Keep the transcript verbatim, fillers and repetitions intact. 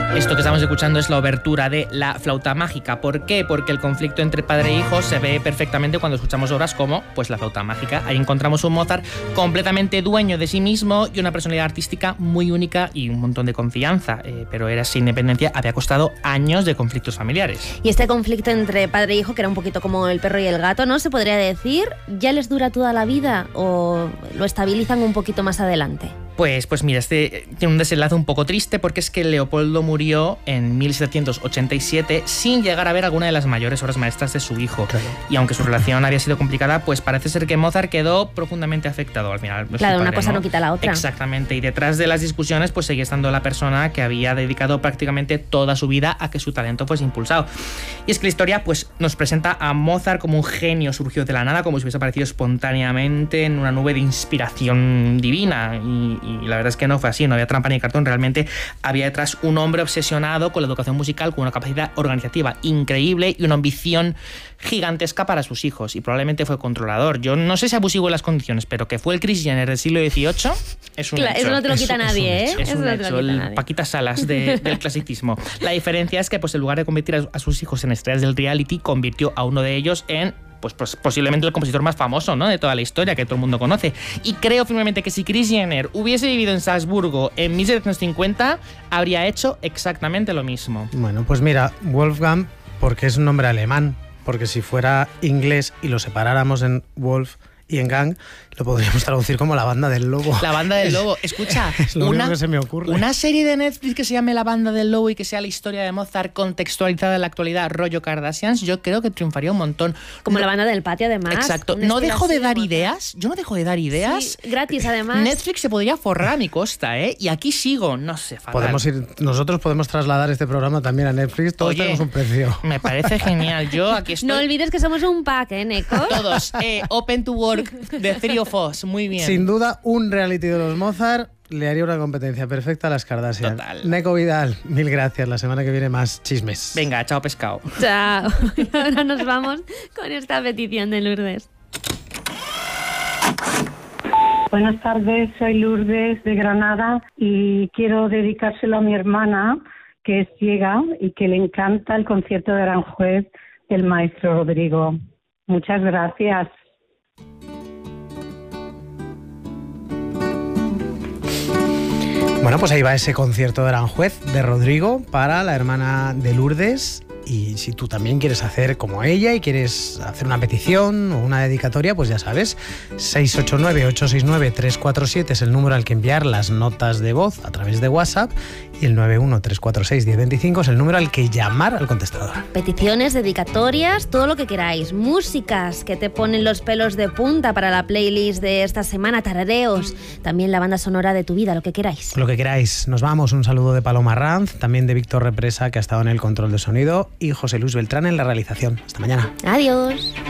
Esto que estamos escuchando es la obertura de La flauta mágica. ¿Por qué? Porque el conflicto entre padre e hijo se ve perfectamente cuando escuchamos obras como pues La flauta mágica. Ahí encontramos un Mozart completamente dueño de sí mismo y una personalidad artística muy única y un montón de confianza. Eh, pero era esa independencia había costado años de conflictos familiares. Y este conflicto entre padre e hijo, que era un poquito como el perro y el gato, ¿no? Se podría decir, ¿ya les dura toda la vida o lo estabilizan un poquito más adelante? Pues, pues mira, este tiene un desenlace un poco triste porque es que Leopoldo murió en mil setecientos ochenta y siete sin llegar a ver alguna de las mayores obras maestras de su hijo. Claro. Y aunque su relación había sido complicada, pues parece ser que Mozart quedó profundamente afectado al final. Claro, padre, una cosa ¿no? no quita la otra. Exactamente. Y detrás de las discusiones pues seguía estando la persona que había dedicado prácticamente toda su vida a que su talento fuese impulsado. Y es que la historia pues nos presenta a Mozart como un genio surgido de la nada, como si hubiese aparecido espontáneamente en una nube de inspiración divina. Y, y la verdad es que no fue así, no había trampa ni cartón. Realmente había detrás un hombre obsesionado con la educación musical, con una capacidad organizativa increíble y una ambición gigantesca para sus hijos, y probablemente fue controlador. Yo no sé si abusivo en las condiciones, pero que fue el Kris Jenner del siglo dieciocho es un claro, hecho. Eso no te lo quita es, nadie, es ¿eh? Es eso un no hecho, te lo quita el nadie. Paquita Salas de, del clasicismo. La diferencia es que pues en lugar de convertir a, a sus hijos en estrellas del reality, convirtió a uno de ellos en Pues, pues posiblemente el compositor más famoso, ¿no?, de toda la historia, que todo el mundo conoce. Y creo firmemente que si Kris Jenner hubiese vivido en Salzburgo en mil setecientos cincuenta, habría hecho exactamente lo mismo. Bueno, pues mira, Wolfgang, porque es un nombre alemán, porque si fuera inglés y lo separáramos en Wolf y en Gang, lo podríamos traducir como La banda del lobo. La banda del lobo. Escucha, es lo una, único que se me ocurre. Una serie de Netflix que se llame La banda del lobo y que sea la historia de Mozart contextualizada en la actualidad, rollo Kardashians, yo creo que triunfaría un montón. Como no, La banda del patio, además. Exacto. No dejo de dar ideas. Yo no dejo de dar ideas. Sí, gratis, además. Netflix se podría forrar a mi costa, ¿eh? Y aquí sigo, no sé, fatal. Podemos ir, nosotros podemos trasladar este programa también a Netflix. Todos Oye, tenemos un precio. Me parece genial. Yo aquí estoy. No olvides que somos un pack, ¿eh, Neko? Todos. Eh, open to work de Three of Us. Muy bien. Sin duda, un reality de los Mozart le haría una competencia perfecta a las Kardashian. Total. Neko Vidal, mil gracias. La semana que viene más chismes. Venga, chao pescado. Chao. Y ahora nos vamos con esta petición de Lourdes. Buenas tardes, soy Lourdes de Granada y quiero dedicárselo a mi hermana, que es ciega y que le encanta el concierto de Aranjuez del maestro Rodrigo. Muchas gracias. Bueno, pues ahí va ese concierto de Aranjuez de Rodrigo para la hermana de Lourdes. Y si tú también quieres hacer como ella y quieres hacer una petición o una dedicatoria, pues ya sabes, seis ocho nueve, ocho seis nueve, tres cuatro siete es el número al que enviar las notas de voz a través de WhatsApp, y el nueve uno tres cuatro seis, uno cero dos cinco es el número al que llamar al contestador. Peticiones, dedicatorias, todo lo que queráis. Músicas que te ponen los pelos de punta para la playlist de esta semana, tarareos, también la banda sonora de tu vida, lo que queráis. Lo que queráis. Nos vamos. Un saludo de Paloma Ranz, también de Víctor Represa, que ha estado en el control de sonido, y José Luis Beltrán en la realización. Hasta mañana. Adiós.